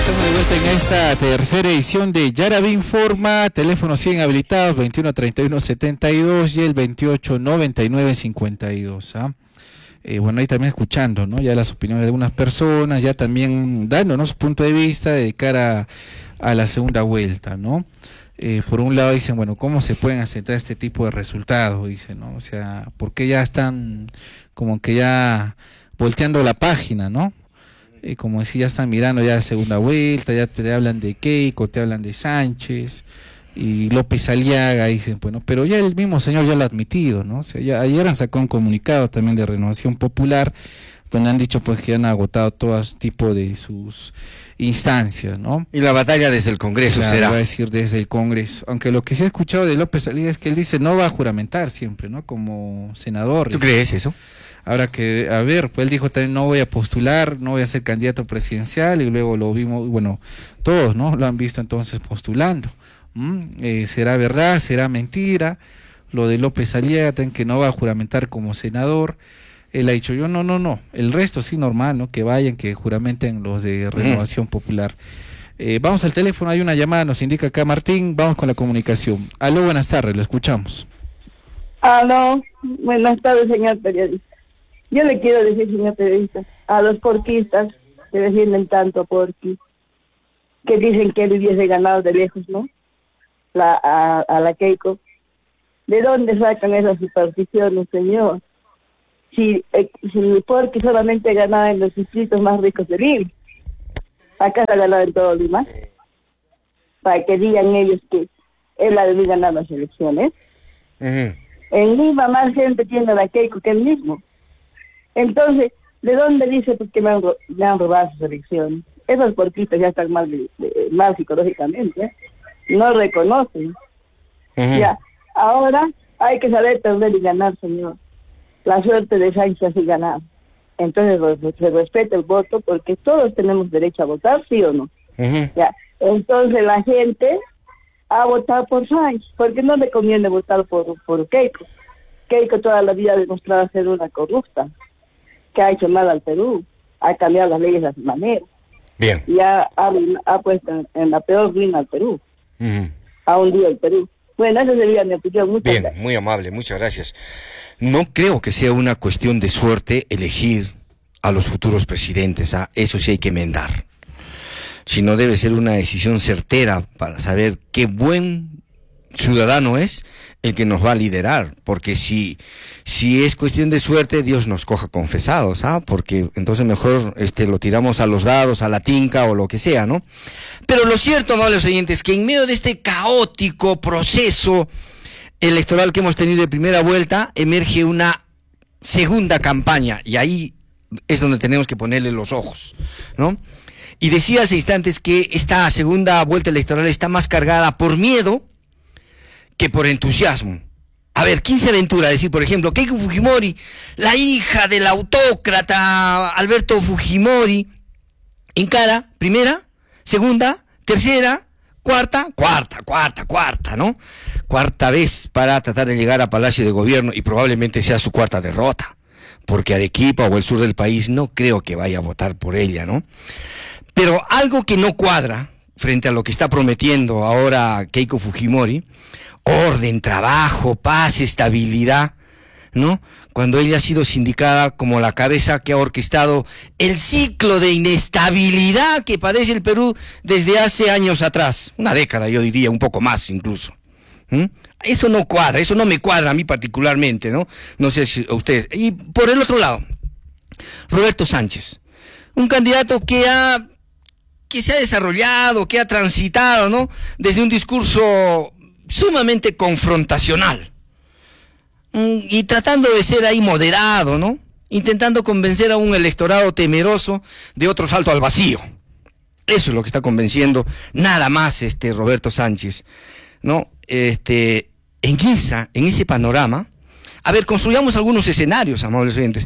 estamos de vuelta en esta tercera edición de Yaraví Informa. Teléfonos siguen habilitados, 21 31 72 y el 28 99 52. Bueno, ahí también escuchando, ¿no? Ya las opiniones de algunas personas, ya también dándonos su punto de vista de cara a la segunda vuelta, ¿no? Por un lado dicen, bueno, ¿cómo se pueden aceptar este tipo de resultados? Dicen, ¿no? O sea, ¿por qué ya están como que ya volteando la página, ¿no? Como decía, ya están mirando ya la segunda vuelta, ya te hablan de Keiko, te hablan de Sánchez y López Aliaga, dicen, bueno, pero ya el mismo señor ya lo ha admitido, ¿no? O sea, ya ayer han sacado un comunicado también de Renovación Popular, donde han dicho pues que han agotado todo tipo de sus instancias, ¿no? Y la batalla desde el Congreso, claro, será. Va a decir desde el Congreso, aunque lo que se ha escuchado de López Aliaga es que él dice no va a juramentar siempre, ¿no? Como senador. ¿Tú crees eso? Ahora que, a ver, pues él dijo también no voy a postular, no voy a ser candidato presidencial, y luego lo vimos, bueno, todos, ¿no? Lo han visto entonces postulando. ¿Será verdad? ¿Será mentira? Lo de López Aliaga, también que no va a juramentar como senador. Él ha dicho, yo no, el resto sí normal, ¿no? Que vayan, que juramenten los de Renovación Popular. Vamos al teléfono, hay una llamada, nos indica acá Martín, vamos con la comunicación. Aló, buenas tardes, lo escuchamos. Aló, buenas tardes, señor periodista. Yo le quiero decir, señor periodista, a los porquistas que defienden tanto a Porqui, que dicen que él hubiese ganado de lejos, ¿no? A la Keiko. ¿De dónde sacan esas supersticiones, señor? Si Porqui solamente ganaba en los distritos más ricos de Lima, acá se ha ganado en todo Lima, para que digan ellos que él ha debido ganar las elecciones. En Lima más gente tiene a la Keiko que él mismo. Entonces, ¿de dónde dice pues, que me han robado sus elecciones? Esos porquistas ya están mal psicológicamente, no reconocen. Ya, ahora hay que saber perder y ganar, señor. La suerte de Sánchez así ganar. Entonces se respeta el voto porque todos tenemos derecho a votar, ¿sí o no? Ya, entonces la gente ha votado por Sánchez, porque no le conviene votar por Keiko. Keiko toda la vida ha demostrado ser una corrupta, que ha hecho mal al Perú, ha cambiado las leyes a su manera. Bien. Y ha puesto en la peor ruina al Perú. Ha hundido el Perú. Bueno, esa sería mi opinión. Muchas Bien, gracias. muy amable, muchas gracias. No creo que sea una cuestión de suerte elegir a los futuros presidentes, eso sí hay que enmendar. Sino debe ser una decisión certera para saber qué buen ciudadano es el que nos va a liderar, porque si es cuestión de suerte, Dios nos coja confesados, porque entonces mejor lo tiramos a los dados, a la tinca o lo que sea, ¿no? Pero lo cierto, amables oyentes, es que en medio de este caótico proceso electoral que hemos tenido de primera vuelta, emerge una segunda campaña, y ahí es donde tenemos que ponerle los ojos, ¿no? Y decía hace instantes que esta segunda vuelta electoral está más cargada por miedo que por entusiasmo. A ver, ¿quién se aventura a decir, por ejemplo, Keiko Fujimori, la hija del autócrata Alberto Fujimori, encara primera, segunda, tercera, cuarta, ¿no? Cuarta vez para tratar de llegar a Palacio de Gobierno, y probablemente sea su cuarta derrota, porque Arequipa o el sur del país no creo que vaya a votar por ella, ¿no? Pero algo que no cuadra frente a lo que está prometiendo ahora Keiko Fujimori, orden, trabajo, paz, estabilidad, ¿no? Cuando ella ha sido sindicada como la cabeza que ha orquestado el ciclo de inestabilidad que padece el Perú desde hace años atrás, una década yo diría, un poco más incluso. Eso no cuadra, eso no me cuadra a mí particularmente, ¿no? No sé si a ustedes. Y por el otro lado, Roberto Sánchez, un candidato que se ha desarrollado, que ha transitado, ¿no? Desde un discurso sumamente confrontacional, y tratando de ser ahí moderado, ¿no? Intentando convencer a un electorado temeroso de otro salto al vacío. Eso es lo que está convenciendo nada más Roberto Sánchez, ¿no? En ese panorama, a ver, construyamos algunos escenarios, amables oyentes.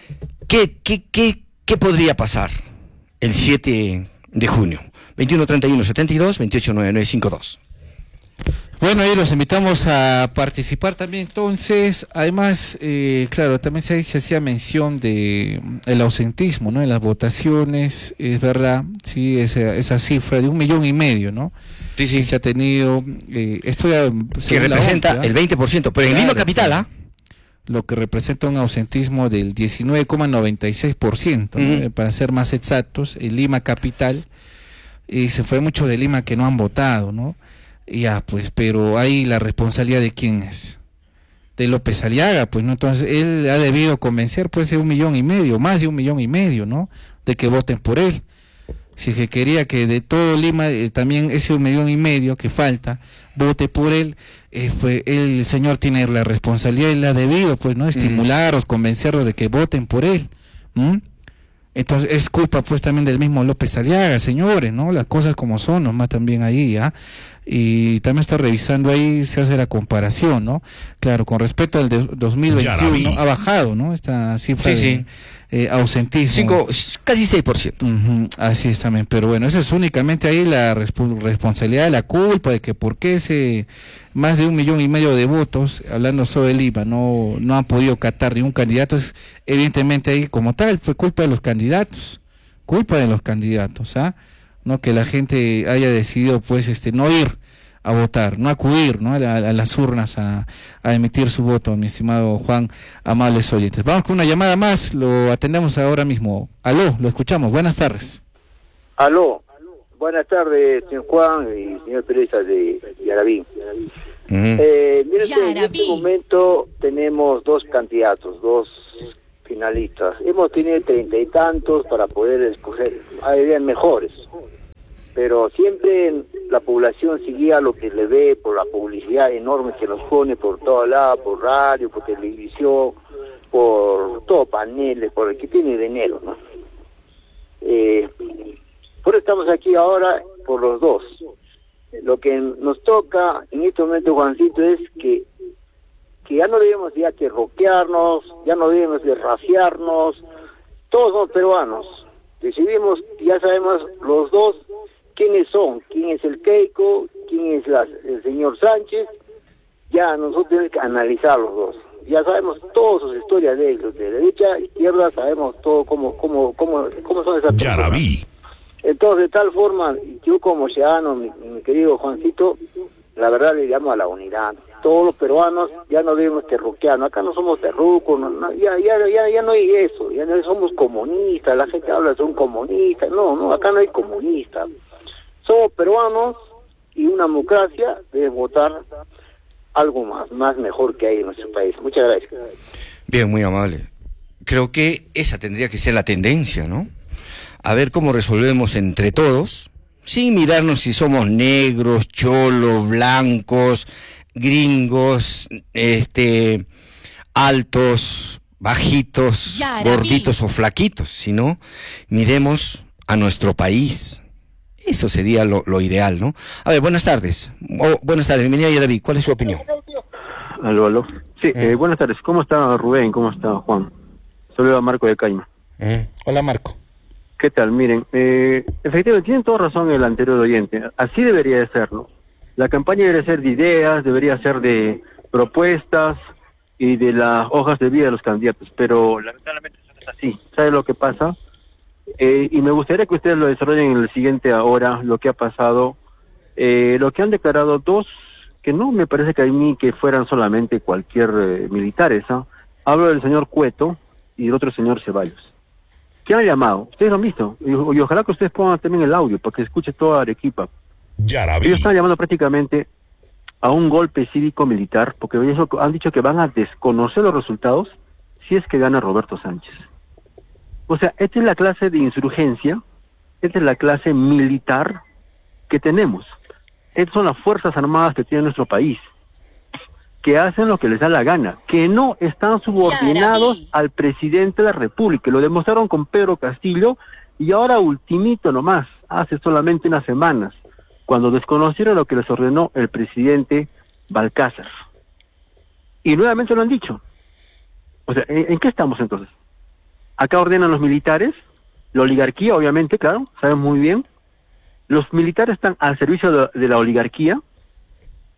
¿Qué podría pasar el 7 de junio? 21 31 72 28 99 52. Bueno, ahí los invitamos a participar también entonces. Además, claro, también se hacía mención de el ausentismo, ¿no? En las votaciones, es verdad, sí, esa cifra de 1,5 millones, ¿no? Sí, sí. Que se ha tenido, esto ya, Que representa el 20%, pero en Lima Capital, ¿ah? Lo que representa un ausentismo del 19,96%, ¿no? Para ser más exactos, en Lima Capital, y se fue mucho de Lima que no han votado, ¿no? Ya, pues, pero ahí la responsabilidad de quién es, de López Aliaga, pues, ¿no? Entonces él ha debido convencer, pues, de 1,5 millones, más de 1,5 millones, ¿no? De que voten por él. Si que quería que de todo Lima, también ese 1,5 millones que falta, vote por él, pues el señor tiene la responsabilidad y la ha debido, pues, ¿no? Estimularlos, convencerlos de que voten por él. Entonces es culpa, pues, también del mismo López Aliaga, señores, ¿no? Las cosas como son, nomás también ahí, ¿ya? Y también está revisando ahí, se hace la comparación, ¿no? Claro, con respecto al de 2021, ha bajado, ¿no? Esta cifra de ausentismo. Casi 6%. Así es también, pero bueno, esa es únicamente ahí la responsabilidad, la culpa de que por qué ese más de 1,5 millones de votos, hablando solo de Lima, no han podido catar ningún candidato, es evidentemente ahí como tal, fue culpa de los candidatos, ¿ah? No que la gente haya decidido, pues, no ir a votar, no acudir, ¿no? a las urnas a emitir su voto, mi estimado Juan, amables oyentes. Vamos con una llamada más, lo atendemos ahora mismo. Aló, lo escuchamos, buenas tardes. Aló, buenas tardes, señor Juan y señor periodista de Yaraví. Miren, en este momento tenemos 2 candidatos, 2 finalistas. Hemos tenido 30 y tantos para poder escoger, hay mejores. Pero siempre la población seguía lo que le ve por la publicidad enorme que nos pone por todos lados, por radio, por televisión, por todo paneles, por el que tiene dinero, ¿no? Por eso estamos aquí ahora por los 2. Lo que nos toca en este momento, Juancito, es que ya no debemos ya que roquearnos, ya no debemos de raciarnos, todos somos peruanos, decidimos, ya sabemos los 2 quiénes son, quién es el Keiko, quién es el señor Sánchez, ya nosotros tenemos que analizar los 2, ya sabemos todas sus historias de ellos, de derecha, izquierda, sabemos todo cómo son esas personas. Entonces, de tal forma, yo como ciudadano, mi querido Juancito, la verdad le llamo a la unidad. Todos los peruanos ya no debemos terruquearnos, acá no somos terrucos, ya no hay eso, ya no somos comunistas, la gente habla de un comunista, no, acá no hay comunistas. Somos peruanos y una democracia debe votar algo más mejor que hay en nuestro país. Muchas gracias. Bien, muy amable. Creo que esa tendría que ser la tendencia, ¿no? A ver cómo resolvemos entre todos, sin mirarnos si somos negros, cholos, blancos, gringos, altos, bajitos, gorditos o flaquitos, sino miremos a nuestro país. Eso sería lo ideal, ¿no? A ver, buenas tardes. Buenas tardes, bienvenido Yaraví. ¿Cuál es su opinión? Aló. Sí, buenas tardes. ¿Cómo está Rubén? ¿Cómo está Juan? Saludo a Marco de Caima. Hola, Marco. ¿Qué tal? Miren, efectivamente, tienen toda razón el anterior oyente. Así debería de ser, ¿no? La campaña debería ser de ideas, debería ser de propuestas y de las hojas de vida de los candidatos, pero lamentablemente eso no es así. ¿Sabe lo que pasa? Y me gustaría que ustedes lo desarrollen en la siguiente hora, lo que ha pasado, lo que han declarado 2, que no me parece que a mí que fueran solamente cualquier militares, ¿no? Hablo del señor Cueto y el otro señor Ceballos. ¿Qué han llamado? Ustedes lo han visto, y ojalá que ustedes pongan también el audio para que escuche toda Arequipa. Ellos están llamando prácticamente a un golpe cívico-militar, porque ellos han dicho que van a desconocer los resultados si es que gana Roberto Sánchez. O sea, esta es la clase de insurgencia, esta es la clase militar que tenemos. Estas son las fuerzas armadas que tiene nuestro país, que hacen lo que les da la gana, que no están subordinados al presidente de la República. Lo demostraron con Pedro Castillo y ahora ultimito nomás, hace solamente unas semanas, cuando desconocieron lo que les ordenó el presidente Balcázar. Y nuevamente lo han dicho. O sea, ¿en qué estamos entonces? Acá ordenan los militares, la oligarquía, obviamente, claro, saben muy bien. Los militares están al servicio de la oligarquía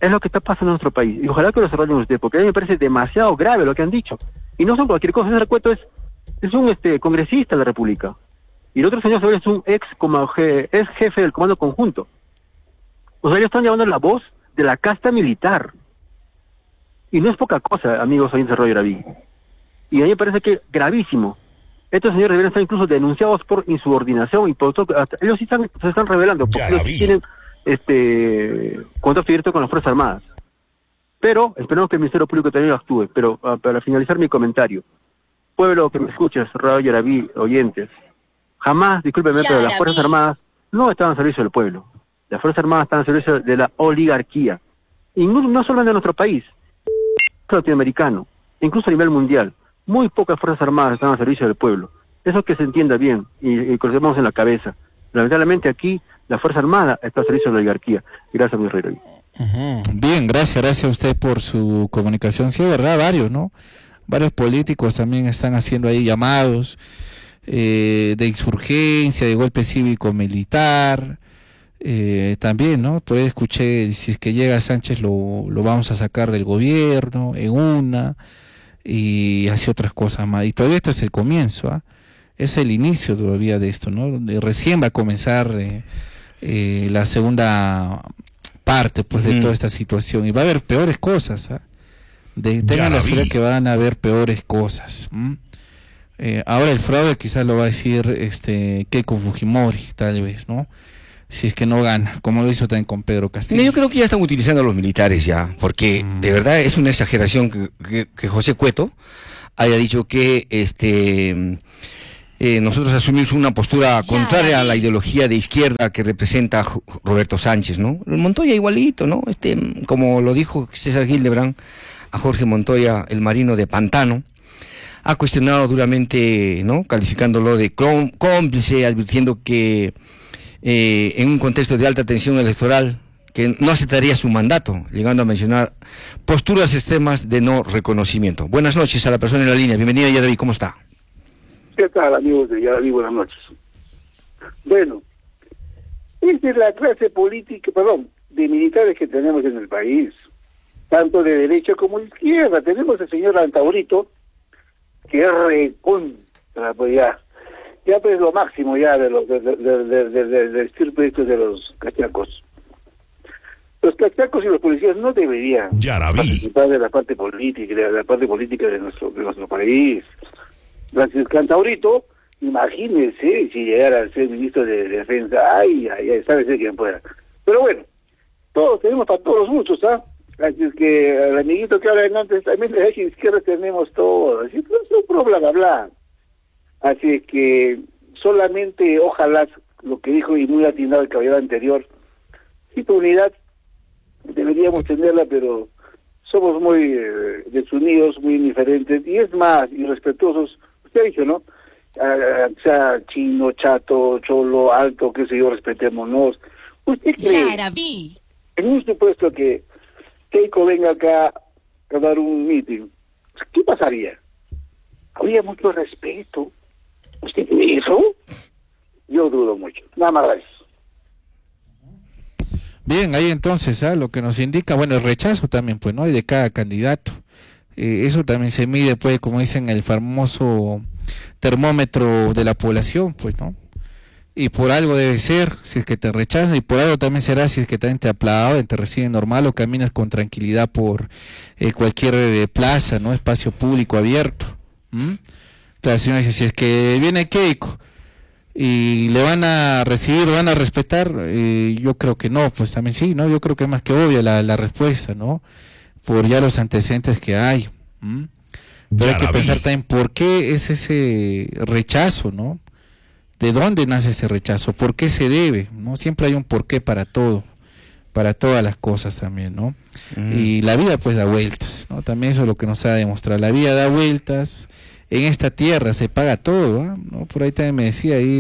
Es lo que está pasando en nuestro país. Y ojalá que lo desarrollen ustedes, porque a mí me parece demasiado grave lo que han dicho. Y no son cualquier cosa. Ese recuento es un congresista de la República. Y el otro señor es un ex jefe del Comando Conjunto. O sea, ellos están llevando la voz de la casta militar. Y no es poca cosa, amigos oyentes de Radio Yaraví. Y a mí me parece que gravísimo. Estos señores deberían estar incluso denunciados por insubordinación y por todo. Ellos sí se están revelando, porque ellos sí tienen contacto directo con las Fuerzas Armadas. Pero esperemos que el Ministerio Público también actúe. Pero para finalizar mi comentario, pueblo que me escuchas, Radio Yaraví, oyentes, jamás, discúlpenme, pero las Fuerzas Armadas no estaban al servicio del pueblo. Las Fuerzas Armadas están al servicio de la oligarquía. Y no solo de nuestro país, latinoamericano, incluso a nivel mundial. Muy pocas Fuerzas Armadas están al servicio del pueblo. Eso que se entienda bien y que lo llevemos en la cabeza. Lamentablemente aquí la Fuerza Armada está al servicio de la oligarquía. Gracias, mi rey. Bien, gracias a usted por su comunicación. Sí, es verdad, varios políticos también están haciendo ahí llamados de insurgencia, de golpe cívico-militar. También, por ahí escuché, si es que llega Sánchez lo vamos a sacar del gobierno en una, y así otras cosas más. Y todavía esto es el comienzo, es el inicio todavía de esto, recién va a comenzar la segunda parte pues de toda esta situación, y va a haber peores cosas, tengan la seguridad que van a haber peores cosas. Ahora el fraude quizás lo va a decir Keiko Fujimori, tal vez, si es que no gana, como lo hizo también con Pedro Castillo. Yo creo que ya están utilizando a los militares ya, porque de verdad es una exageración que José Cueto haya dicho que nosotros asumimos una postura contraria a la ideología de izquierda que representa Roberto Sánchez, Montoya igualito, como lo dijo César Hildebrand a Jorge Montoya, el marino de pantano, ha cuestionado duramente, calificándolo de cómplice, advirtiendo que en un contexto de alta tensión electoral, que no aceptaría su mandato, llegando a mencionar posturas extremas de no reconocimiento. Buenas noches a la persona en la línea. Bienvenida, Yaraví, ¿cómo está? ¿Qué tal, amigos de Yaraví? Buenas noches. Bueno, esta es la clase política, de militares que tenemos en el país, tanto de derecha como de izquierda. Tenemos al señor Antaurito, que es recontra, pues ya pues lo máximo ya de los de estirpe estos de los cachacos. Los cachacos y los policías no deberían participar de la parte política, de nuestro país. Gracias, Cantaurito, imagínense si llegara a ser ministro de Defensa, ay, sabe ser quien pueda. Pero bueno, todos tenemos para todos los gustos, Así es que al amiguito que habla antes, también de derecha y izquierda tenemos todo, así que es un problema, bla. Así es que solamente, ojalá, lo que dijo y muy atinado el caballero anterior, sí, tu unidad deberíamos tenerla, pero somos muy desunidos, muy indiferentes, y es más, irrespetuosos. Usted ha dicho, ¿no? Sea chino, chato, cholo, alto, qué sé yo, respetémonos. ¿Usted cree, en un supuesto que Keiko venga acá a dar un meeting, qué pasaría? Habría mucho respeto. ¿Usted cree eso? Yo dudo mucho. Nada más gracias. Bien, ahí entonces, lo que nos indica, el rechazo también, pues, ¿no? Y de cada candidato. Eso también se mide, pues, como dicen, el famoso termómetro de la población, pues, ¿no? Y por algo debe ser, si es que te rechazan, y por algo también será si es que también te aplauden, te reciben normal o caminas con tranquilidad por cualquier plaza, ¿no? Espacio público abierto. La señora dice, si es que viene Keiko y le van a recibir, van a respetar, yo creo que no, pues también sí, ¿no? Yo creo que es más que obvia la respuesta, ¿no? Por ya los antecedentes que hay. Pero hay que pensar también por qué es ese rechazo, ¿no? ¿De dónde nace ese rechazo? ¿Por qué se debe? ¿No? Siempre hay un porqué para todo, para todas las cosas también, ¿no? Y la vida pues da vueltas, ¿no? También eso es lo que nos ha demostrado. La vida da vueltas. En esta tierra se paga todo, ¿no? Por ahí también me decía ahí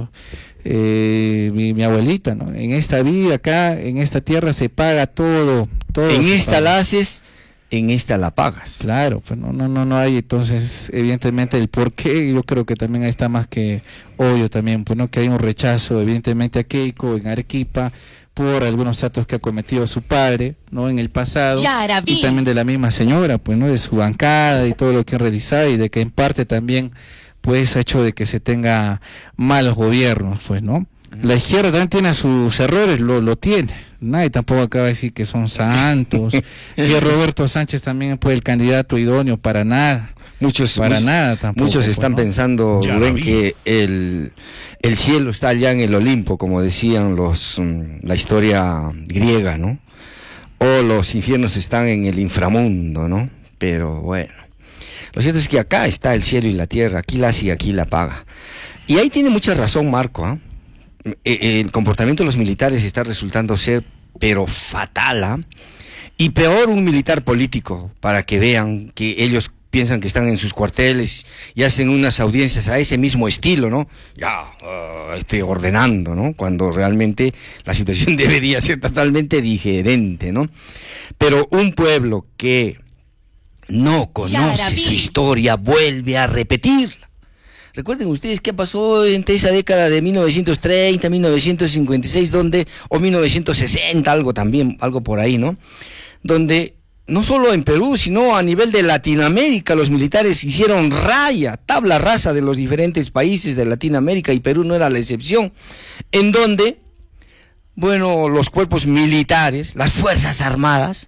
mi abuelita, ¿no? En esta vida acá, en esta tierra se paga todo. En esta la haces, en esta la pagas. Claro, pues no hay, entonces, evidentemente, el por qué, yo creo que también ahí está más que obvio también, pues no, que hay un rechazo, evidentemente, a Keiko en Arequipa, por algunos actos que ha cometido su padre, ¿no? En el pasado, y también de la misma señora, pues, ¿no? De su bancada y todo lo que ha realizado, y de que en parte también, pues, ha hecho de que se tenga malos gobiernos, pues, ¿no? La izquierda también tiene sus errores, lo tiene. Nadie tampoco acaba de decir que son santos. Y Roberto Sánchez también fue el candidato idóneo para nada. Muchos están pensando, Rubén, que el cielo está allá en el Olimpo, como decían la historia griega, ¿no? O los infiernos están en el inframundo, ¿no? Pero bueno, lo cierto es que acá está el cielo y la tierra, aquí la hace y aquí la paga. Y ahí tiene mucha razón Marco, ¿ah? El comportamiento de los militares está resultando ser, pero fatal, ¿ah? Y peor un militar político, para que vean que ellos piensan que están en sus cuarteles y hacen unas audiencias a ese mismo estilo, ¿no? Estoy ordenando, ¿no? Cuando realmente la situación debería ser totalmente diferente, ¿no? Pero un pueblo que no conoce su historia vuelve a repetirla. Recuerden ustedes qué pasó entre esa década de 1930, 1956, o 1960, algo por ahí, ¿no? Donde no solo en Perú, sino a nivel de Latinoamérica, los militares hicieron tabla rasa de los diferentes países de Latinoamérica, y Perú no era la excepción, en donde, bueno, los cuerpos militares, las Fuerzas Armadas,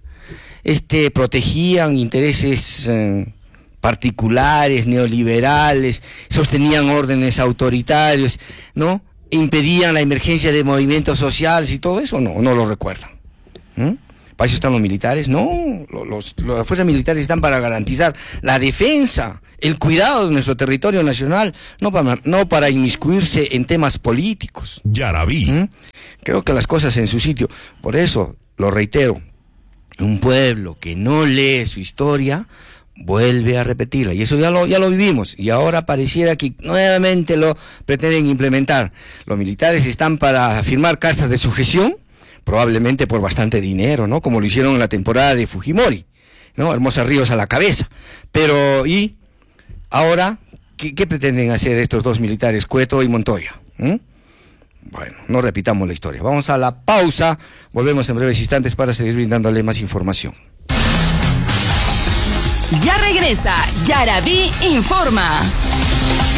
protegían intereses particulares, neoliberales, sostenían órdenes autoritarios, ¿no? Impedían la emergencia de movimientos sociales y todo eso, no lo recuerdan. ¿Para eso están los militares? No, las fuerzas militares están para garantizar la defensa, el cuidado de nuestro territorio nacional, no para inmiscuirse en temas políticos. Yaraví. Creo que las cosas en su sitio. Por eso, lo reitero, un pueblo que no lee su historia vuelve a repetirla, y eso ya lo vivimos, y ahora pareciera que nuevamente lo pretenden implementar. Los militares están para firmar cartas de sujeción, probablemente por bastante dinero, ¿no? Como lo hicieron en la temporada de Fujimori, ¿no? Hermosa Ríos a la cabeza. Pero, ¿y ahora qué pretenden hacer estos dos militares, Cueto y Montoya? Bueno, no repitamos la historia. Vamos a la pausa, volvemos en breves instantes para seguir brindándole más información. Ya regresa Yaraví Informa.